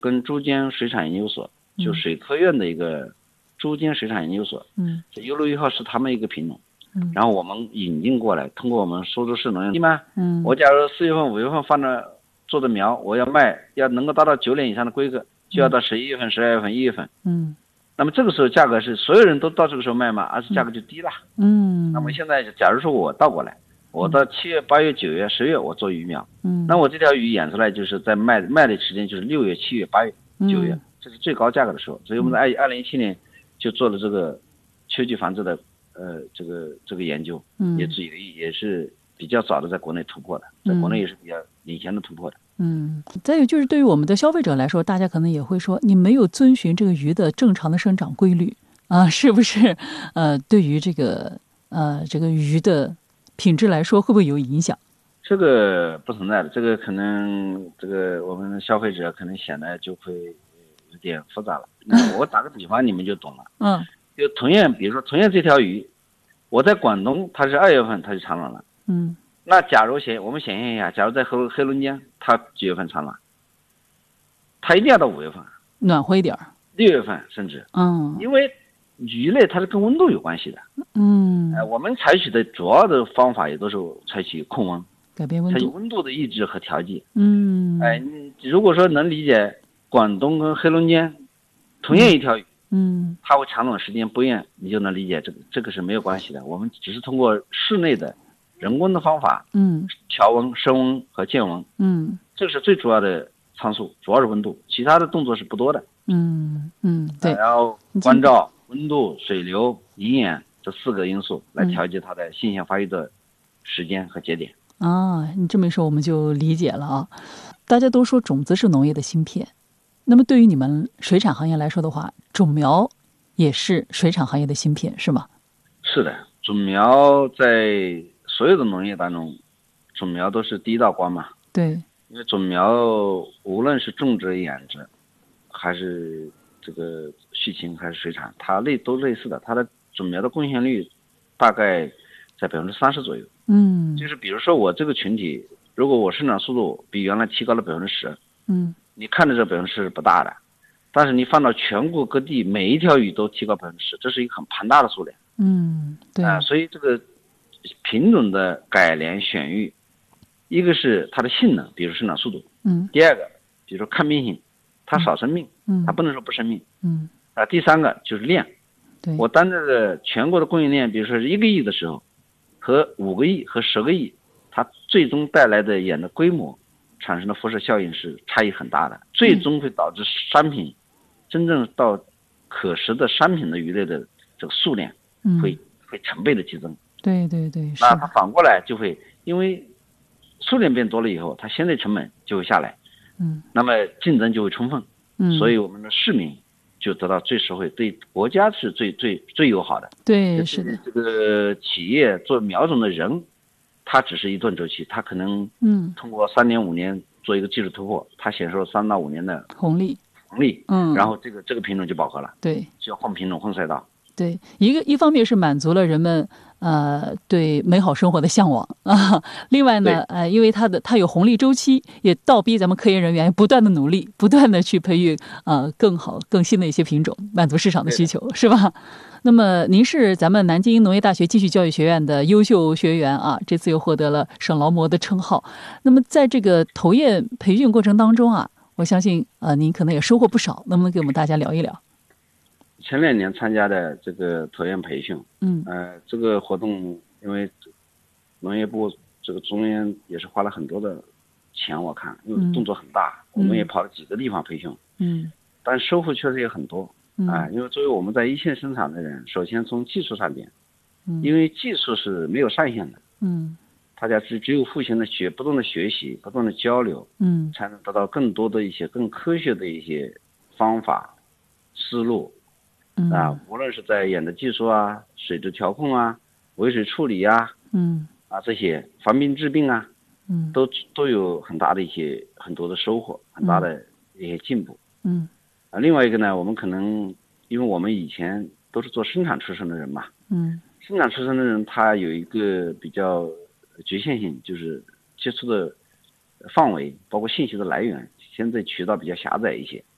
跟珠江水产研究所，就水科院的一个珠江水产研究所，这161号是他们一个品种，然后我们引进过来，通过我们苏州市农业嘛，我假如4月份、5月份放着做的苗，我要卖，要能够达到9年以上的规格，就要到11月份、12月份、1月份，那么这个时候价格是所有人都到这个时候卖嘛，而是价格就低了，那么现在假如说我倒过来，我到7月、8月、9月、10月我做鱼苗，那我这条鱼演出来就是在卖的时间就是6月、7月、8月、9月，这是最高价格的时候，所以我们在2017年就做了这个秋季繁殖的这个研究，也是比较早的在国内突破的，在国内也是比较领先的突破的。 再有就是对于我们的消费者来说，大家可能也会说，你没有遵循这个鱼的正常的生长规律啊，是不是？对于这个鱼的品质来说，会不会有影响？ 这个不存在的，这个可能我们消费者可能显得就会有点复杂了。那我打个比方，你们就懂了。就比如说同样这条鱼，我在广东它是2月份它就产卵了。那假如我们想象一下，假如在黑龙江它几月份产卵？它一定要到5月份， 暖和一点 ，6月份甚至。因为鱼类它是跟温度有关系的。我们采取的主要的方法也都是采取控温， 改变温度， 采取温度的抑制和调节。如果说能理解广东跟黑龙江同样一条鱼，它会产卵时间不一样，你就能理解这个是没有关系的。我们只是通过室内的人工的方法，调温、升温和降温，这是最主要的参数，主要是温度，其他的动作是不多的。 对。 然后关照、温度、水流、营养这4个因素来调节它的性象发育的时间和节点。 你这么一说我们就理解了啊。大家都说种子是农业的芯片，那么对于你们水产行业来说的话，种苗也是水产行业的芯片，是吗？ 是的，种苗在所有的农业当中，种苗都是第一道关嘛。 对， 因为种苗无论是种植、养殖，还是这个畜禽还是水产，它都类似的，它的种苗的贡献率大概在30%左右。就是比如说我这个群体，如果我生长速度比原来提高了10%，你看着这10%是不大的，但是你放到全国各地每一条鱼都提高10%，这是一个很庞大的数量。 对所以这个品种的改良选育，一个是它的性能，比如生长速度，第二个比如说抗病性，它少生病，它不能说不生病，第三个就是量。我当这个全国的供应链，比如说是1个亿的时候，和5个亿和10个亿，它最终带来的眼的规模产生的辐射效应是差异很大的，最终会导致商品真正到可食的商品的鱼类的这个数量会成倍的激增。 对， 那它反过来就会因为数量变多了以后，它相对成本就会下来，那么竞争就会充分，所以我们的市民就得到最实惠，对国家是最友好的。 对，是的。 这个企业做苗种的人，他只是一段周期，他可能通过3年5年做一个技术突破，他享受3到5年的红利， 然后这个品种就饱和了， 对， 就要换品种换赛道。 对，一方面是满足了人们对美好生活的向往啊，另外呢因为它有红利周期，也倒逼咱们科研人员不断的努力，不断的去培育更好更新的一些品种，满足市场的需求，是吧？那么您是咱们南京农业大学继续教育学院的优秀学员啊，这次又获得了省劳模的称号。那么在这个投研培训过程当中啊，我相信您可能也收获不少，能不能给我们大家聊一聊？ 前2年参加的这个投研培训，这个活动因为农业部这个中央也是花了很多的钱，我看因为动作很大，我们也跑了几个地方培训，但收获确实也很多因为作为我们在一线生产的人，首先从技术上边，因为技术是没有上限的，大家只有互相的不断的学习，不断的交流，才能得到更多的一些更科学的一些方法思路。无论是在养殖技术啊、水质调控啊、围水处理啊，这些防病治病啊，都有很大的很多的收获，很大的一些进步。另外一个呢，我们可能因为我们以前都是做生产出身的人嘛，生产出身的人他有一个比较局限性，就是接触的范围包括信息的来源，现在渠道比较狭窄一些。